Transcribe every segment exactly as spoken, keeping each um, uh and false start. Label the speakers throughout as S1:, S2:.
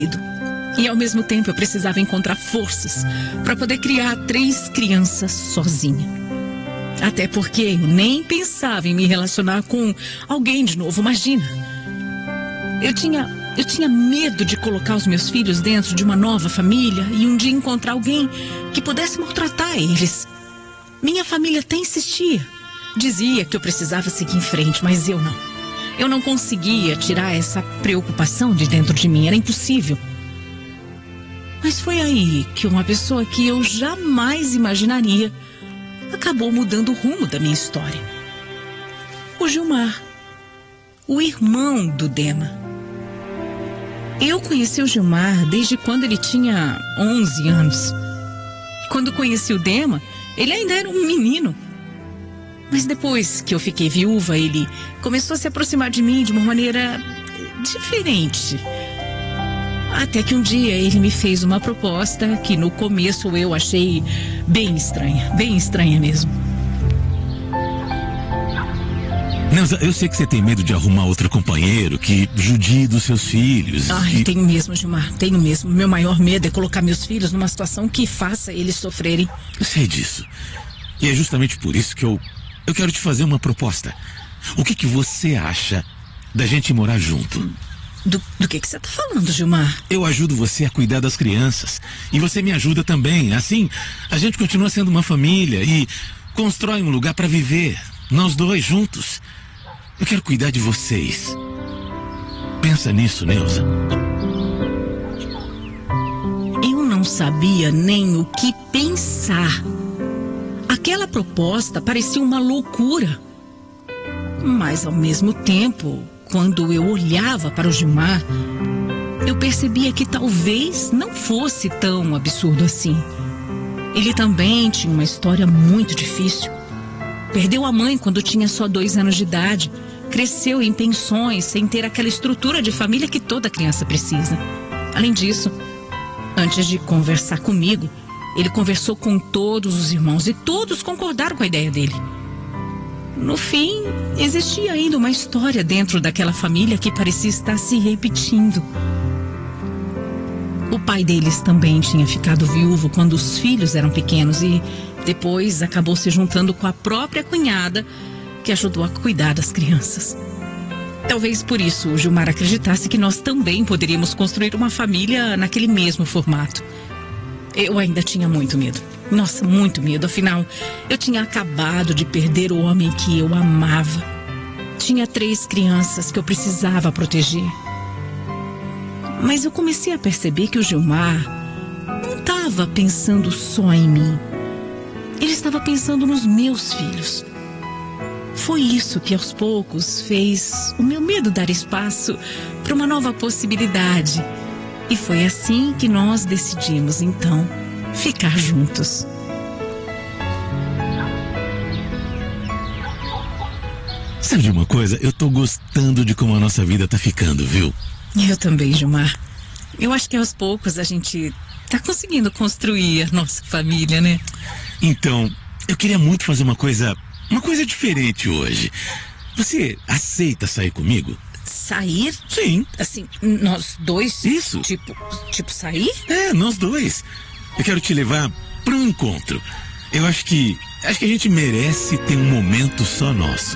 S1: E ao mesmo tempo eu precisava encontrar forças para poder criar três crianças sozinha. Até porque eu nem pensava em me relacionar com alguém de novo, imagina. Eu tinha, eu tinha medo de colocar os meus filhos dentro de uma nova família e um dia encontrar alguém que pudesse maltratar eles. Minha família até insistia. Dizia que eu precisava seguir em frente, mas eu não. Eu não conseguia tirar essa preocupação de dentro de mim, era impossível. Mas foi aí que uma pessoa que eu jamais imaginaria acabou mudando o rumo da minha história. O Gilmar, o irmão do Dema. Eu conheci o Gilmar desde quando ele tinha onze anos. Quando conheci o Dema, ele ainda era um menino. Mas depois que eu fiquei viúva, ele começou a se aproximar de mim de uma maneira diferente. Até que um dia ele me fez uma proposta que no começo eu achei bem estranha, bem estranha mesmo.
S2: Neuza, eu sei que você tem medo de arrumar outro companheiro que judie dos seus filhos.
S1: Ai,
S2: e...
S1: tenho mesmo, Gilmar, tenho mesmo. Meu maior medo é colocar meus filhos numa situação que faça eles sofrerem.
S2: Eu sei disso. E é justamente por isso que eu, eu quero te fazer uma proposta. O que que você acha da gente morar junto?
S1: Do, do que que você tá falando, Gilmar?
S2: Eu ajudo você a cuidar das crianças. E você me ajuda também. Assim, a gente continua sendo uma família e constrói um lugar para viver. Nós dois juntos. Eu quero cuidar de vocês. Pensa nisso, Neuza.
S1: Eu não sabia nem o que pensar. Aquela proposta parecia uma loucura. Mas ao mesmo tempo, quando eu olhava para o Gilmar, eu percebia que talvez não fosse tão absurdo assim. Ele também tinha uma história muito difícil. Perdeu a mãe quando tinha só dois anos de idade. Cresceu em pensões, sem ter aquela estrutura de família que toda criança precisa. Além disso, antes de conversar comigo, ele conversou com todos os irmãos e todos concordaram com a ideia dele. No fim, existia ainda uma história dentro daquela família que parecia estar se repetindo. O pai deles também tinha ficado viúvo quando os filhos eram pequenos e depois acabou se juntando com a própria cunhada que ajudou a cuidar das crianças. Talvez por isso o Gilmar acreditasse que nós também poderíamos construir uma família naquele mesmo formato. Eu ainda tinha muito medo. Nossa, muito medo. Afinal, eu tinha acabado de perder o homem que eu amava. Tinha três crianças que eu precisava proteger. Mas eu comecei a perceber que o Gilmar não estava pensando só em mim. Ele estava pensando nos meus filhos. Foi isso que aos poucos fez o meu medo dar espaço para uma nova possibilidade. E foi assim que nós decidimos, então, ficar juntos.
S2: Sabe de uma coisa? Eu tô gostando de como a nossa vida tá ficando, viu?
S1: Eu também, Gilmar. Eu acho que aos poucos a gente tá conseguindo construir a nossa família, né?
S2: Então, eu queria muito fazer uma coisa, uma coisa diferente hoje. Você aceita sair comigo?
S1: Sair?
S2: Sim.
S1: Assim, nós dois?
S2: Isso.
S1: Tipo, tipo sair?
S2: É, nós dois. Eu quero te levar para um encontro. Eu acho que, acho que a gente merece ter um momento só nosso.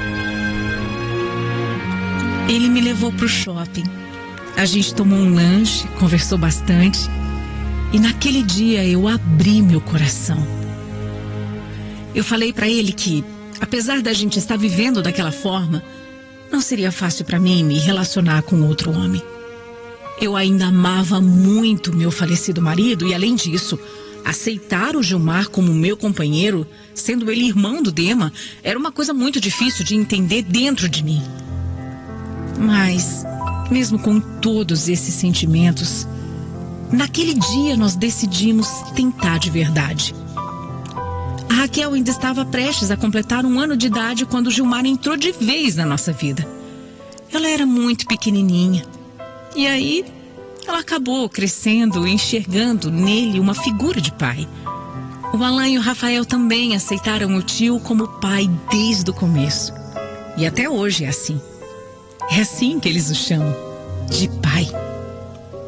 S1: Ele me levou pro shopping. A gente tomou um lanche, conversou bastante. E naquele dia eu abri meu coração. Eu falei para ele que, apesar da gente estar vivendo daquela forma, não seria fácil para mim me relacionar com outro homem. Eu ainda amava muito meu falecido marido e, além disso, aceitar o Gilmar como meu companheiro, sendo ele irmão do Dema, era uma coisa muito difícil de entender dentro de mim. Mas, mesmo com todos esses sentimentos, naquele dia nós decidimos tentar de verdade. A Raquel ainda estava prestes a completar um ano de idade quando o Gilmar entrou de vez na nossa vida. Ela era muito pequenininha. E aí, ela acabou crescendo e enxergando nele uma figura de pai. O Alan e o Rafael também aceitaram o tio como pai desde o começo. E até hoje é assim. É assim que eles o chamam, de pai.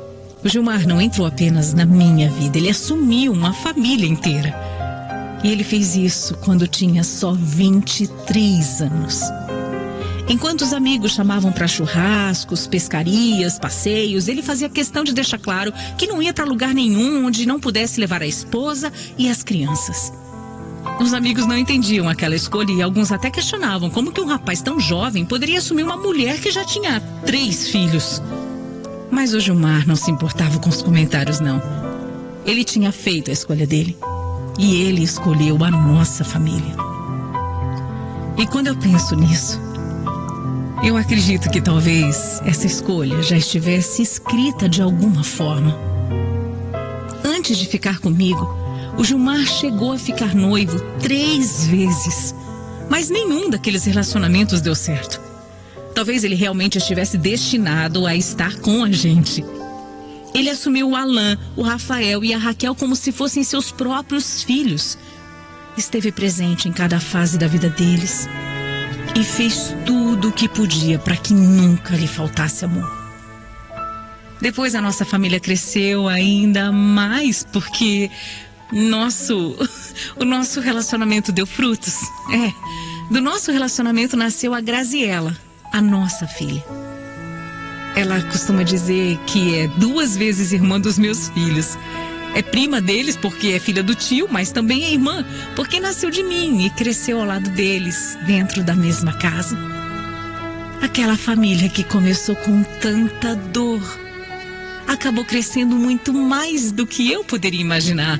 S1: O Gilmar não entrou apenas na minha vida, ele assumiu uma família inteira. E ele fez isso quando tinha só vinte e três anos. Enquanto os amigos chamavam para churrascos, pescarias, passeios, ele fazia questão de deixar claro que não ia para lugar nenhum onde não pudesse levar a esposa e as crianças. Os amigos não entendiam aquela escolha e alguns até questionavam como que um rapaz tão jovem poderia assumir uma mulher que já tinha três filhos. Mas o Gilmar não se importava com os comentários, não. Ele tinha feito a escolha dele e ele escolheu a nossa família. E quando eu penso nisso, eu acredito que talvez essa escolha já estivesse escrita de alguma forma. Antes de ficar comigo, o Gilmar chegou a ficar noivo três vezes, mas nenhum daqueles relacionamentos deu certo. Talvez ele realmente estivesse destinado a estar com a gente. Ele assumiu o Alan, o Rafael e a Raquel como se fossem seus próprios filhos. Esteve presente em cada fase da vida deles e fez tudo o que podia para que nunca lhe faltasse amor. Depois a nossa família cresceu ainda mais porque nosso, o nosso relacionamento deu frutos. É, do nosso relacionamento nasceu a Graziela, a nossa filha. Ela costuma dizer que é duas vezes irmã dos meus filhos. É prima deles porque é filha do tio, mas também é irmã porque nasceu de mim e cresceu ao lado deles, dentro da mesma casa. Aquela família que começou com tanta dor acabou crescendo muito mais do que eu poderia imaginar.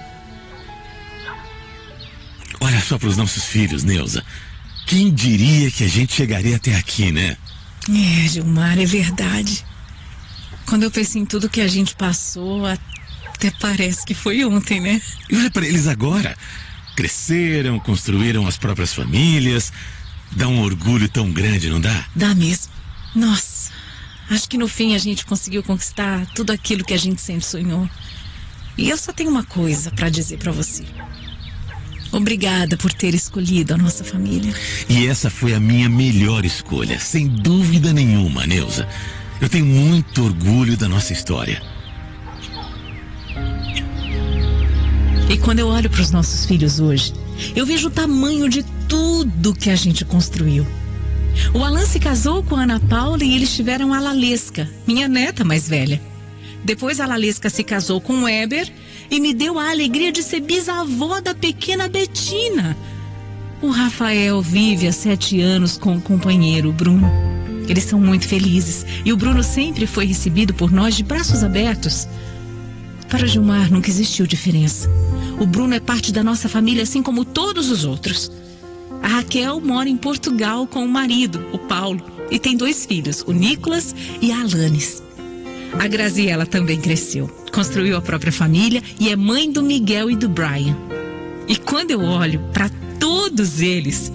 S2: Olha só para os nossos filhos, Neuza. Quem diria que a gente chegaria até aqui, né?
S1: É, Gilmar, é verdade. Quando eu penso em tudo que a gente passou, até parece que foi ontem, né?
S2: E olha para eles agora. Cresceram, construíram as próprias famílias. Dá um orgulho tão grande, não dá?
S1: Dá mesmo. Nossa, acho que no fim a gente conseguiu conquistar tudo aquilo que a gente sempre sonhou. E eu só tenho uma coisa para dizer para você. Obrigada por ter escolhido a nossa família.
S2: E essa foi a minha melhor escolha, sem dúvida nenhuma, Neuza. Eu tenho muito orgulho da nossa história.
S1: E quando eu olho para os nossos filhos hoje, eu vejo o tamanho de tudo que a gente construiu. O Alan se casou com a Ana Paula e eles tiveram a Lalesca, minha neta mais velha. Depois a Lalesca se casou com o Weber e me deu a alegria de ser bisavó da pequena Betina. O Rafael vive há sete anos com o companheiro, o Bruno. Eles são muito felizes e o Bruno sempre foi recebido por nós de braços abertos. Para Gilmar nunca existiu diferença. O Bruno é parte da nossa família assim como todos os outros. A Raquel mora em Portugal com o marido, o Paulo, e tem dois filhos, o Nicolas e a Alanis. A Graziela também cresceu, construiu a própria família e é mãe do Miguel e do Brian. E quando eu olho para todos eles,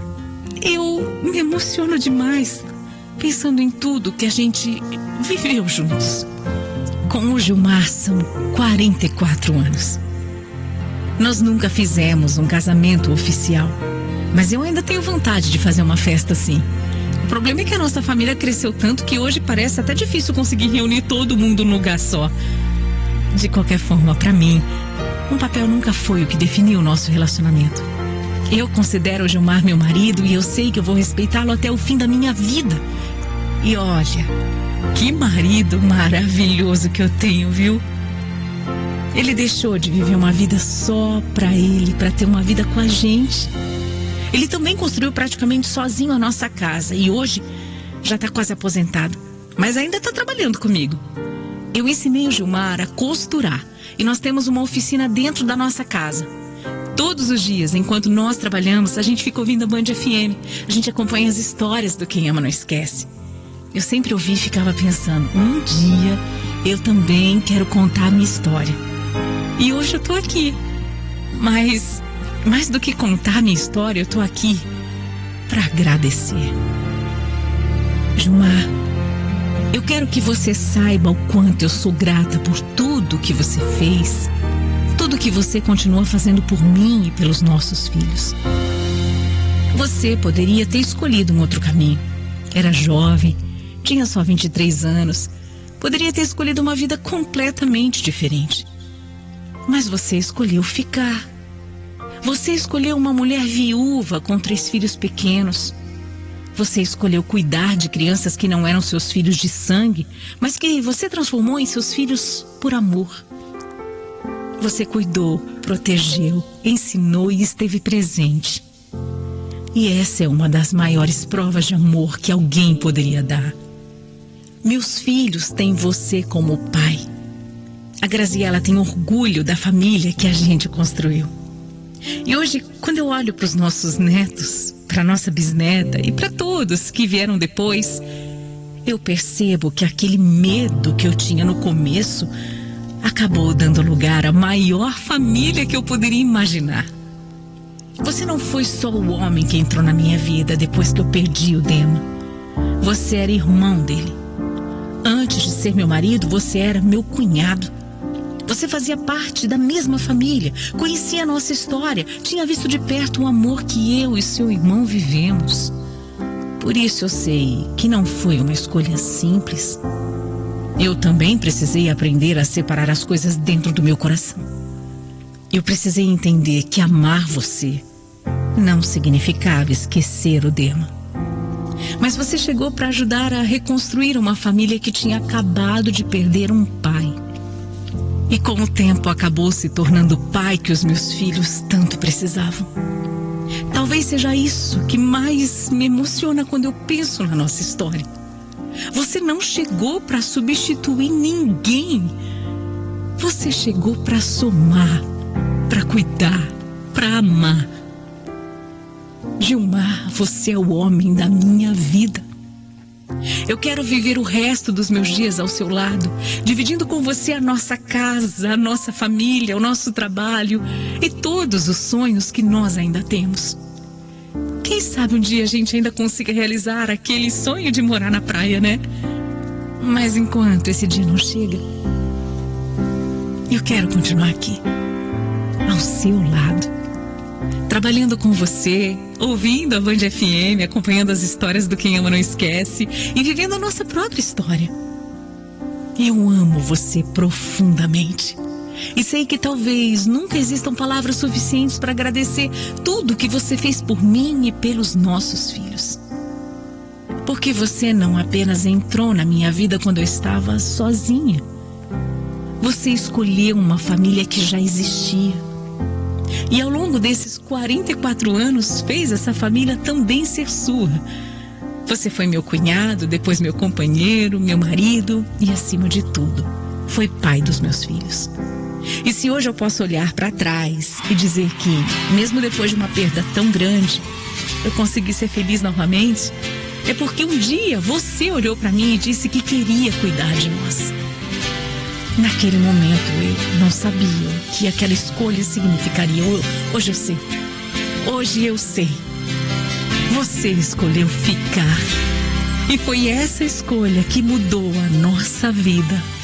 S1: eu me emociono demais, pensando em tudo que a gente viveu juntos. Com o Gilmar são quarenta e quatro anos. Nós nunca fizemos um casamento oficial, mas eu ainda tenho vontade de fazer uma festa assim. O problema é que a nossa família cresceu tanto que hoje parece até difícil conseguir reunir todo mundo num lugar só. De qualquer forma, para mim, um papel nunca foi o que definiu o nosso relacionamento. Eu considero o Gilmar meu marido e eu sei que eu vou respeitá-lo até o fim da minha vida. E olha, que marido maravilhoso que eu tenho, viu? Ele deixou de viver uma vida só pra ele, pra ter uma vida com a gente. Ele também construiu praticamente sozinho a nossa casa e hoje já está quase aposentado, mas ainda está trabalhando comigo. Eu ensinei o Gilmar a costurar e nós temos uma oficina dentro da nossa casa. Todos os dias, enquanto nós trabalhamos, a gente fica ouvindo a Band F M. A gente acompanha as histórias do Quem Ama Não Esquece. Eu sempre ouvi e ficava pensando, um dia eu também quero contar a minha história. E hoje eu tô aqui, mas... mais do que contar a minha história, eu tô aqui para agradecer. Gilmar, eu quero que você saiba o quanto eu sou grata por tudo que você fez, tudo que você continua fazendo por mim e pelos nossos filhos. Você poderia ter escolhido um outro caminho. Era jovem, tinha só vinte e três anos, poderia ter escolhido uma vida completamente diferente. Mas você escolheu ficar. Você escolheu uma mulher viúva com três filhos pequenos. Você escolheu cuidar de crianças que não eram seus filhos de sangue, mas que você transformou em seus filhos por amor. Você cuidou, protegeu, ensinou e esteve presente. E essa é uma das maiores provas de amor que alguém poderia dar. Meus filhos têm você como pai. A Graziela tem orgulho da família que a gente construiu. E hoje, quando eu olho para os nossos netos, para nossa bisneta e para todos que vieram depois, eu percebo que aquele medo que eu tinha no começo acabou dando lugar à maior família que eu poderia imaginar. Você não foi só o homem que entrou na minha vida depois que eu perdi o Dema. Você era irmão dele. Antes de ser meu marido, você era meu cunhado. Você fazia parte da mesma família, conhecia a nossa história, tinha visto de perto o amor que eu e seu irmão vivemos. Por isso eu sei que não foi uma escolha simples. Eu também precisei aprender a separar as coisas dentro do meu coração. Eu precisei entender que amar você não significava esquecer o Dema. Mas você chegou para ajudar a reconstruir uma família que tinha acabado de perder um pai. E com o tempo acabou se tornando o pai que os meus filhos tanto precisavam. Talvez seja isso que mais me emociona quando eu penso na nossa história. Você não chegou para substituir ninguém. Você chegou para somar, para cuidar, para amar. Gilmar, você é o homem da minha vida. Eu quero viver o resto dos meus dias ao seu lado, dividindo com você a nossa casa, a nossa família, o nosso trabalho e todos os sonhos que nós ainda temos. Quem sabe um dia a gente ainda consiga realizar aquele sonho de morar na praia, né? Mas enquanto esse dia não chega, eu quero continuar aqui, ao seu lado, trabalhando com você, ouvindo a Band F M, acompanhando as histórias do Quem Ama Não Esquece e vivendo a nossa própria história. Eu amo você profundamente e sei que talvez nunca existam palavras suficientes para agradecer tudo que você fez por mim e pelos nossos filhos. Porque você não apenas entrou na minha vida quando eu estava sozinha. Você escolheu uma família que já existia. E ao longo desses quarenta e quatro anos fez essa família também ser sua. Você foi meu cunhado, depois meu companheiro, meu marido e, acima de tudo, foi pai dos meus filhos. E se hoje eu posso olhar para trás e dizer que, mesmo depois de uma perda tão grande, eu consegui ser feliz novamente, é porque um dia você olhou para mim e disse que queria cuidar de nós. Naquele momento eu não sabia o que aquela escolha significaria. Hoje eu sei. Hoje eu sei. Você escolheu ficar. E foi essa escolha que mudou a nossa vida.